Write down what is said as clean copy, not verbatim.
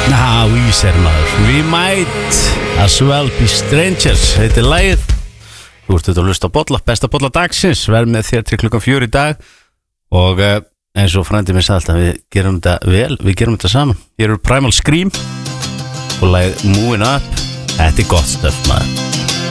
Weezer maður, We Might As Well Be Strangers heitir lagið. Þú ert auðvitað að hlusta á bolla, besta bolla dagsins, verð með þér til klukkan 4 í dag. Og eins og frændi mér sagði alltaf, við gerum þetta vel, við gerum þetta saman. Hér eru Primal Scream og lagið Moving Up. Þetta er gott stöf maður.